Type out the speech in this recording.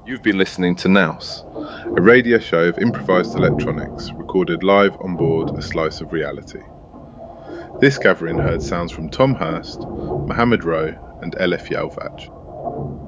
You've been listening to Nous, a radio show of improvised electronics recorded live on board a slice of reality. This gathering heard sounds from Tom Hurst, Mohammed Rowe and Elif Yalvaj.